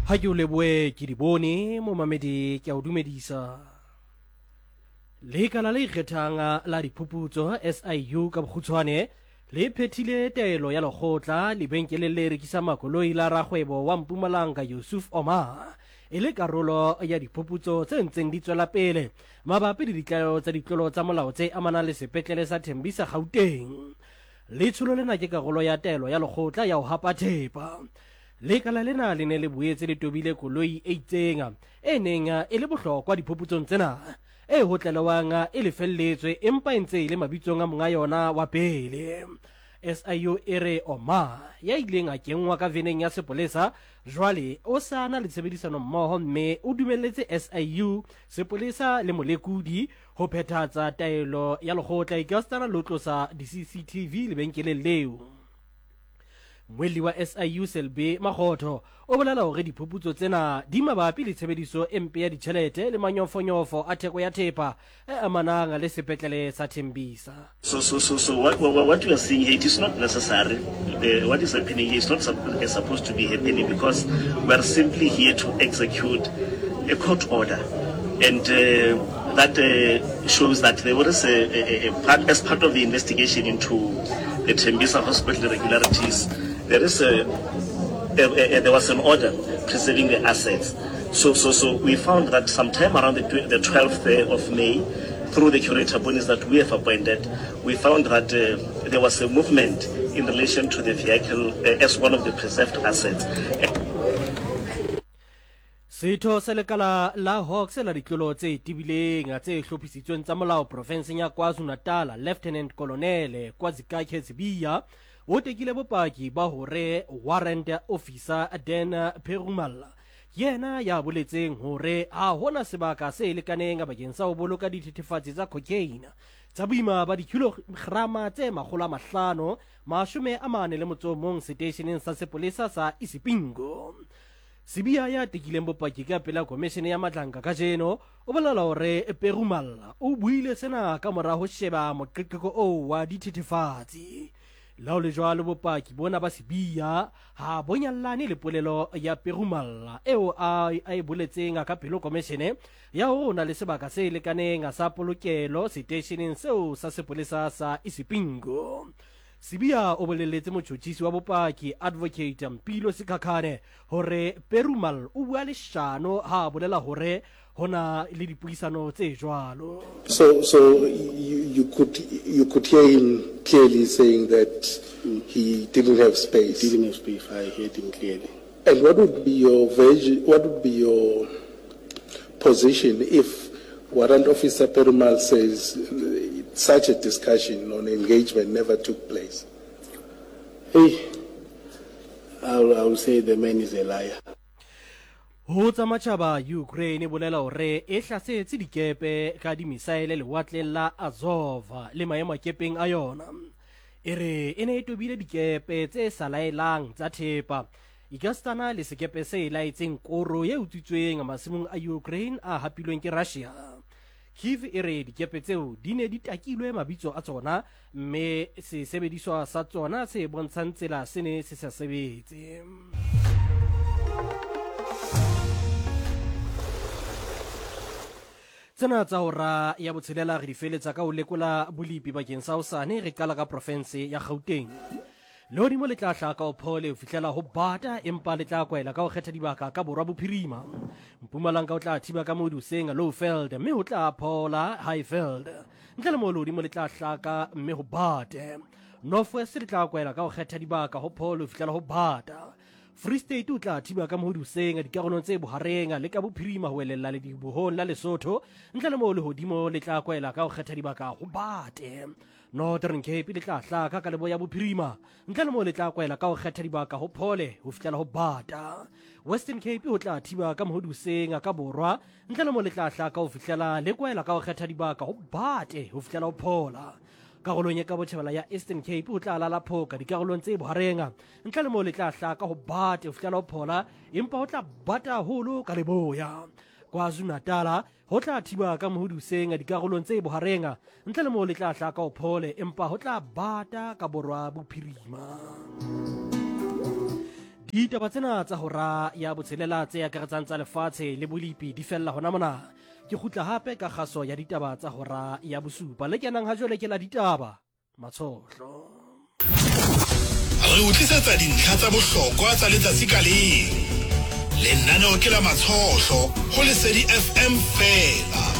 Ha ke o leboe ke di bone mo mamedi ke a o dumedisa. Lekala le ikgethang la diphuputso SIU ka bokgutshwane le phethile taelo ya lekgotla lebenkeleng le rekisa makoloi la rakgwebo wa Mpumalanga Yusuf Omar e le karolo ya diphuputso tse ntseng di tswela pele mabapi le ditlaleho tsa ditlolo tsa molao tse amanang le sepetlele sa Thembisa Gauteng. Letsholo lena ke karolo ya taelo ya lekgotla ya ho hapa thepa. Lekala lena le ne le boetse le tobile koloi e itseng e neng e le bohlokwa diphuputsong tsena e hotlelwang e lefelletswe empa e ntse le mabitsong a monga yona wa pele. SIU e re Omar ya ileng a kenngwa ka veneng ya sepolesa jwale o sana le tshebedisano mmoho mme o dumelletse SIU sepolesa le molekodi ho phethahatsa taelo ya lekgotla ikastana le ho tlosa di-CCTV lebenkeleng leo. Mweli wa SIU Selbe Makgotho o bolela hore diphuputso tsena di mabapi le tshebediso e mpe ya ditjhelete le manyofonyofo a theko ya thepa e amanang le sepetlele sa Thembisa. So what we are seeing here, it is not necessary. What is happening here is not supposed to be happening because we are simply here to execute a court order, and that shows that there was as part of the investigation into the Thembisa hospital irregularities. There was an order preserving the assets. So we found that sometime around the 12th of May, through the curator bodies that we have appointed, we found that there was a movement in relation to the vehicle as one of the preserved assets. Setho sa lekala la Hawks la ditlolo tse tibileng tse hlophisitsweng tsa molao profenseng ya KwaZulu-Natal, Lieutenant Colonel Kwazikakhe Sibiya o tekile bopaki ba hore warrant officer Dan Perumal yena ya boletseng hore ha hona sebaka se lekaneng bakeng sa ho boloka dithethefatsi tsa cocaine tsa boima ba dikilograma tse 541 seteisheneng sa sepolesa sa Isipingo. Sibiya ya tekileng bopaki ka pela komishene ya matlanka ka jeno o bolela hore Perumal o buile sena ka mora ho sheba moqeqeko o wa dithethefatsi. Lao le jwalo bopaki bona ba Sibiya ha bonyallane le polelo ya Perumal eo a e boletseng ka pelo komishene ya ho na le sebaka se lekaneng sa polokelo seteisheneng seo sa sepolesa sa Isipingo. Sibiya o boleletse motjhotjhisi wa bopaki Advocate Mpilo Sikhakhane hore Perumal o bua leshano ha bolela hore hona le dipuisano tse jwalo. So you could hear him clearly saying that he didn't have space. Didn't have space. I heard him clearly. And what would be your position if Warrant Officer Perumal says such a discussion on engagement never took place? Hey, I will say the man is a liar. Ho tsa matjhaba Ukraine bolela hore e hlasetse dikepe ka dimisaele lewatleng la Azov le maemo a kepeng a yona. E re e ne e tobile dikepe tse salaelang tsa thepa ikastana le sekepe se laetseng koro ye utswitsweng masimong a Ukraine a hapilweng ke Russia. Kiev e re dikepe tseo di ne di takilwe mabitso a tsona mme se sebediswa sa tsona se bontshang tsela se ne se sa sebetse. Tsena tsa hora ya botshelela re di feletsa ka ho lekola bolipi bakeng sa hosane re kala ka province ya Gauteng. Lehodimo le tla hlaha ka ho phole ho fihlela ho bata empa le tla kwaela ka ho kgetha dibaka ka borwa bophirima. Mpumalanga o tla thiba ka moduseng Lowveld mme ho tla phola Highveld. Ntle le moo lehodimo le tla hlaka mme ho bate. Northwest le tla kwaela ka ho kgetha dibaka ho phole ho fihlela ho bata. Free State o tla thiba ka mohoduseng dikarolong tse bohareng le ka bophirima ho elella le dibohong la Lesotho. Ntle le moo lehodimo le tla kwaela ka ho kgetha dibaka ho bate. Northern Cape le tla hlaka ka leboya bophirima ntle le moo le tla kwaela ka ho kgetha dibaka ho phole ho fihlela ho bata. Western Cape ho tla thiba ka mohoduseng ka borwa ntle le moo le tla hlaka ho fihlela le kwaela ka ho kgetha dibaka ho bate ho fihlela ho phola. Karolong ya ka botjhabela ya Eastern Cape ho tla lala phoka dikarolong tse bohareng ntle le moo le tla hlaka ho bate ho fihlela ho phola empa ho tla bata haholo ka leboya. KwaZulu-Natal ho tla thiba ka mohoduseng dikarolong tse bohareng ntle le moo le tla hlaka ho phole empa ho tla bata ka borwa bophirima. ditaba tsena tsa hora ya botshelela tse akaretsang tsa lefatshe le bolipi di fella hona mona ke khutla hape ka kgaso ya ditaba tsa hora ya bosupa le kenang ha jole ke la ditaba matshotlo re utlisetsa dintlha tsa bohlokwa tsa letsatsi ka leng lenaneo ke la matshotlo ho Lesedi FM fela.